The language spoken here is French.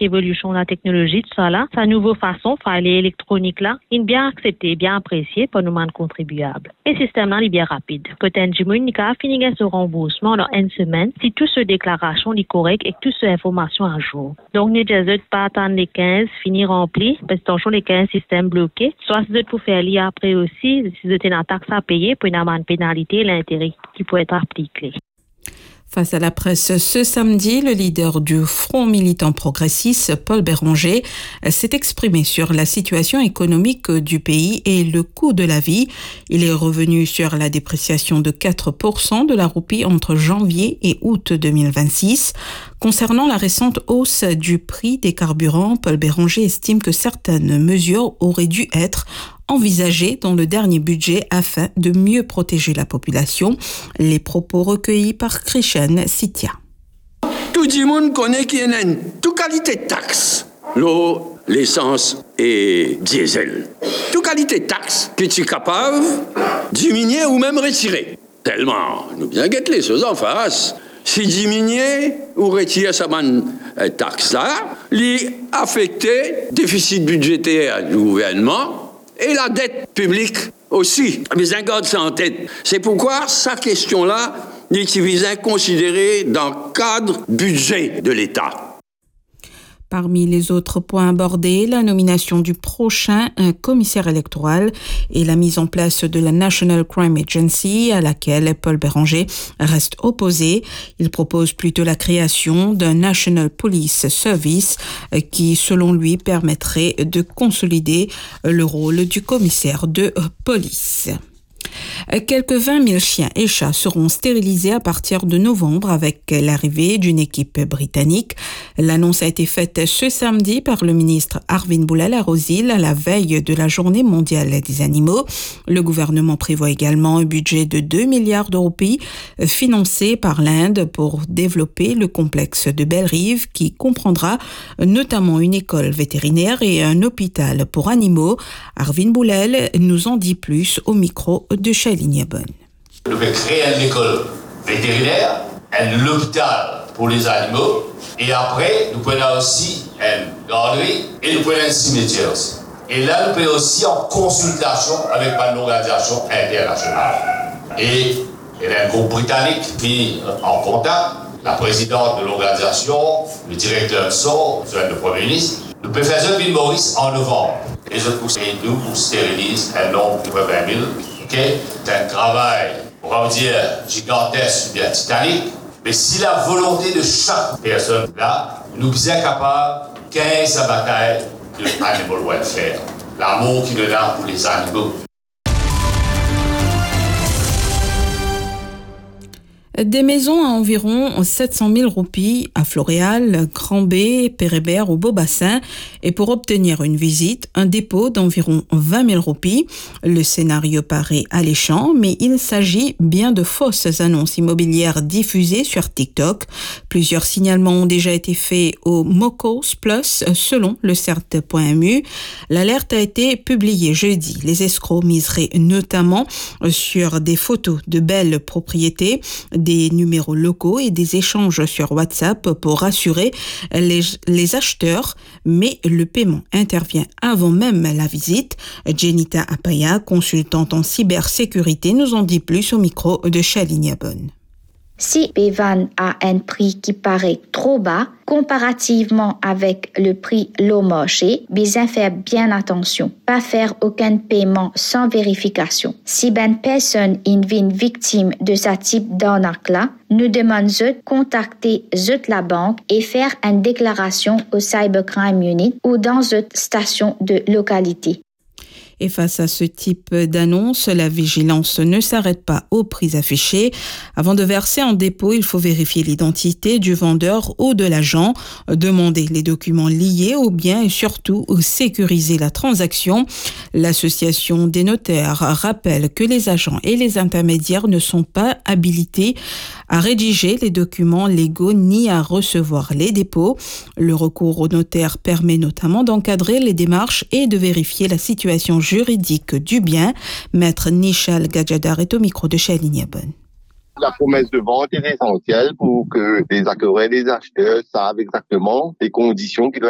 avec l'évolution de la technologie, tout ça là, sa nouvelle façon, aller électronique là, il est bien accepté, bien apprécié par nous contribuables. Et le système là, il est bien rapide. Côté Njimoun, il a fini ce remboursement dans une semaine si toute ce déclaration est correcte et toute cette information à jour. Donc, nous ne pas attendre les 15, finir rempli, parce que les 15 systèmes bloqués. Soit si vous pour faire lire après aussi, si vous avez une taxe à payer pour une amende pénalité, l'intérêt qui peut être appliqué. Face à la presse ce samedi, le leader du Front militant progressiste, Paul Béranger, s'est exprimé sur la situation économique du pays et le coût de la vie. Il est revenu sur la dépréciation de 4% de la roupie entre janvier et août 2026. Concernant la récente hausse du prix des carburants, Paul Béranger estime que certaines mesures auraient dû être envisagées dans le dernier budget afin de mieux protéger la population. Les propos recueillis par Christian Sitia. Tout le monde connaît qu'il y a une toute qualité de taxe. L'eau, l'essence et diesel. Toute qualité de taxe que tu es capable de diminuer ou même retirer. Tellement, nous bien guetter les choses en face. Si diminuer ou retirer sa taxe-là, lui affecter le déficit budgétaire du gouvernement et la dette publique aussi. Mais un garde ça en tête. C'est pourquoi sa question-là n'est utilisée considérée dans le cadre budget de l'État. Parmi les autres points abordés, la nomination du prochain commissaire électoral et la mise en place de la National Crime Agency à laquelle Paul Béranger reste opposé. Il propose plutôt la création d'un National Police Service qui, selon lui, permettrait de consolider le rôle du commissaire de police. Quelques 20 000 chiens et chats seront stérilisés à partir de novembre avec l'arrivée d'une équipe britannique. L'annonce a été faite ce samedi par le ministre Arvin Boulal à Rosil à la veille de la Journée mondiale des animaux. Le gouvernement prévoit également un budget de 2 milliards de roupies financé par l'Inde pour développer le complexe de Belle-Rive qui comprendra notamment une école vétérinaire et un hôpital pour animaux. Arvin Boulal nous en dit plus au micro de Shailini Abon. Nous allons créer une école vétérinaire, un hôpital pour les animaux, et après, nous prenons aussi une garderie et nous prenons un cimetière aussi. Et là, nous prenons aussi en consultation avec une organisation internationale. Et il y a un groupe britannique qui est en contact, la présidente de l'organisation, le directeur de son, le Premier ministre. Nous pouvons faire une ville Maurice en novembre. Et nous stérilisons un nombre de 20 000. Okay? C'est un travail, on va dire, gigantesque, bien titanique. Mais si la volonté de chaque personne là, nous sommes capables de gagner sa bataille de animal welfare, l'amour qu'il a pour les animaux. Des maisons à environ 700 000 roupies à Floréal, Grand-B, Pérébert ou Beaubassin et pour obtenir une visite, un dépôt d'environ 20 000 roupies. Le scénario paraît alléchant, mais il s'agit bien de fausses annonces immobilières diffusées sur TikTok. Plusieurs signalements ont déjà été faits au Mocos Plus selon le CERT.mu. L'alerte a été publiée jeudi. Les escrocs miseraient notamment sur des photos de belles propriétés, des numéros locaux et des échanges sur WhatsApp pour rassurer les acheteurs, mais le paiement intervient avant même la visite. Jenita Apaya, consultante en cybersécurité, nous en dit plus au micro de Shailini Abon. Si Bevan a un prix qui paraît trop bas, comparativement avec le prix low marché, besoin faire bien attention. Pas faire aucun paiement sans vérification. Si une personne est une victime de ce type d'arnaque-là, nous demandons de contacter la banque et faire une déclaration au Cybercrime Unit ou dans une station de localité. Et face à ce type d'annonce, la vigilance ne s'arrête pas aux prix affichés. Avant de verser en dépôt, il faut vérifier l'identité du vendeur ou de l'agent, demander les documents liés au bien et surtout sécuriser la transaction. L'association des notaires rappelle que les agents et les intermédiaires ne sont pas habilités à rédiger les documents légaux ni à recevoir les dépôts. Le recours au notaire permet notamment d'encadrer les démarches et de vérifier la situation juridique du bien. Maître Nishal Gadjadar est au micro de Shailini Abon. La promesse de vente est essentielle pour que les acquéreurs et les acheteurs savent exactement les conditions qu'ils doivent